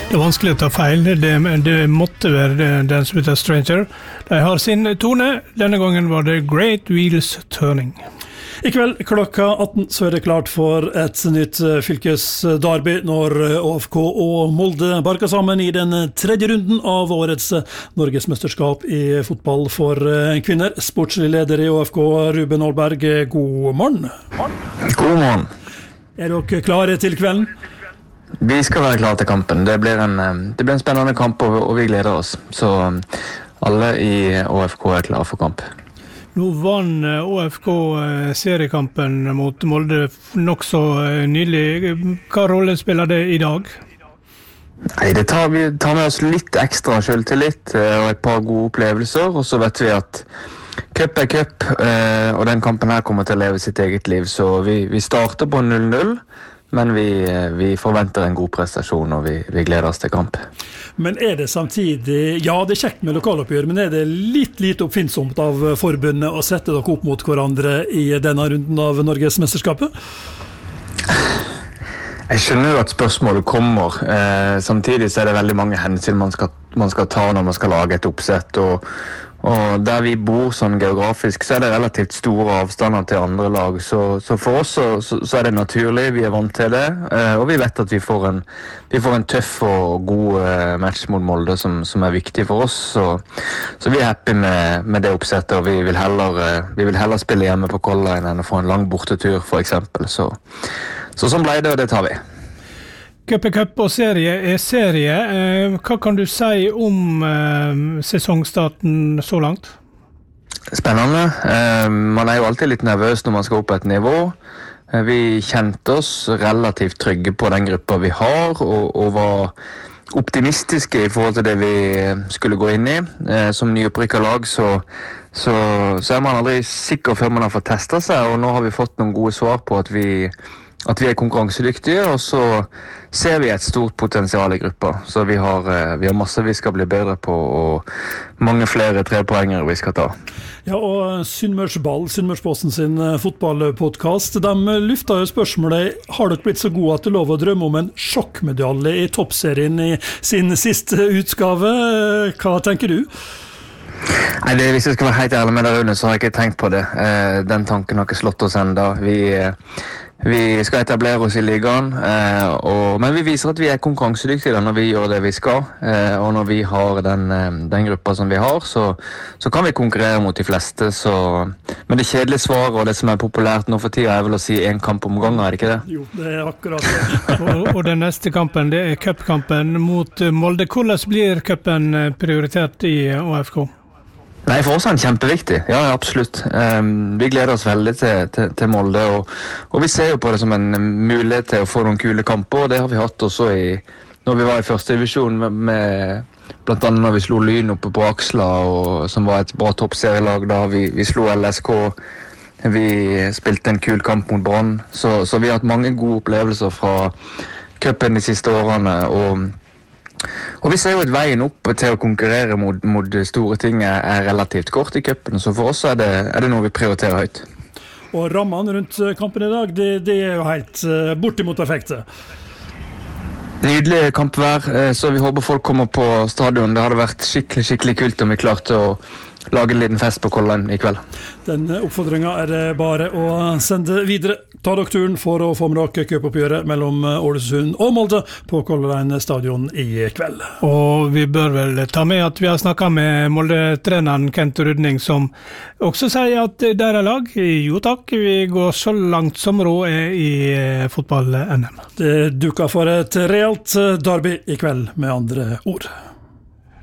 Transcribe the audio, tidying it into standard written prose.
Det er vanskelig å ta feil, det måtte være den som heter Stranger. De har sin tone, denne gangen var det Great Wheels Turning. I kveld klokka 18 så er det klart for et nytt fylkesderby når ÅFK og Molde barker sammen i den tredje runden av årets Norgesmesterskap i fotball for kvinner. Sportslig leder i ÅFK, Ruben Olberg, god morgen. God morgen. Er dere klare til kvelden? Vi skal være klare til kampen. Det blir en spennende kamp, og vi gleder oss. Så alle i ÅFK er klare for kamp. Nå vann ÅFK seriekampen mot Molde nok så nylig. Hva rolle spiller det i dag? Nei, vi tar med oss litt ekstra selvtillit og et par gode opplevelser, og så vet vi at cup er cup, og den kampen her kommer til å leve sitt eget liv. Så vi starter på 0-0. Men vi forventer en god prestasjon, og vi gleder oss til kamp. Men er det samtidig, ja det er kjekt med lokaloppgjør, men er det litt oppfinnsomt av forbundet å sette dere opp mot hverandre i denne runden av Norgesmesterskapet? Jeg skjønner jo at spørsmålet kommer. Samtidig så er det veldig mange hensyn man skal ta når man skal lage et oppsett, og der vi bor sånn geografisk, så er det relativt store avstander til andre lag. Så for oss så er det naturlig, vi er vant til det, og vi vet at vi får en tøff og god match mot Molde som er viktig for oss. Så vi er happy med det oppsettet, og vi vil heller spille hjemme på Color Line enn å få en lang bortetur, for eksempel. Så sånn ble det, og det tar vi. Cup er cup og serie er serie. Hva kan du si om sesongstarten så langt? Spennende. Man er jo alltid litt nervøs når man skal opp et nivå. Vi kjente oss relativt trygge på den gruppa vi har, og var optimistiske i forhold til det vi skulle gå inn i. Som nyopprykket lag så er man aldri sikker før man har fått testet seg, og nå har vi fått noen gode svar på at vi er konkurransedyktige, og så ser vi et stort potensial i gruppa. Så vi har masse vi skal bli bedre på, og mange flere 3-poengere vi skal ta. Ja, og Sunnmørsposten sin fotballpodcast, de lufta jo spørsmålet, har dere blitt så gode at det lov å drømme om en sjokkmedalje i toppserien i sin siste utgave? Hva tenker du? Nei, hvis jeg skal være helt ærlig med deg, Rune, så har jeg ikke tenkt på det. Den tanken har ikke slått oss enda. Vi skal etablere oss i ligaen, men vi viser at vi er konkurransedyktige når vi gjør det vi skal, og når vi har den gruppa som vi har, så kan vi konkurrere mot de fleste. Men det kjedelige svaret og det som er populært nå for tiden er vel å si en kamp om gangen, er det ikke det? Jo, det er akkurat det. og den neste kampen, det er cupkampen mot Molde. Hvordan blir cupen prioritert i ÅFK? Nei, for oss er den kjempeviktig. Ja, absolutt. Vi gleder oss veldig til Molde, og vi ser jo på det som en mulighet til å få noen kule kamper, og det har vi hatt også når vi var i første divisjon, blant annet når vi slo Lyn oppe på Aksla, som var et bra toppserielag da. Vi slo LSK, vi spilte en kul kamp mot Brann, så vi har hatt mange gode opplevelser fra cupen de siste årene, og vi ser jo at veien opp til å konkurrere mot store ting er relativt kort i cupen, så for oss er det noe vi prioriterer høyt. Og rammene rundt kampen i dag, det er jo helt bortimot perfekte. Nydelig kampvær, så vi håper folk kommer på stadion. Det hadde vært skikkelig kult om vi klarte å lage en liten fest på Color Line i kveld. Den oppfordringen er det bare å sende videre. Ta dere turen for å få med dere cupoppgjøret mellom Ålesund og Molde på Color Line stadion i kveld. Og vi bør vel ta med at vi har snakket med Molde-treneren Kent Rudning, som også sier at der er lag. Jo takk, vi går så langt som råd er i fotball-NM. Det dukker for et realt derby i kveld, med andre ord.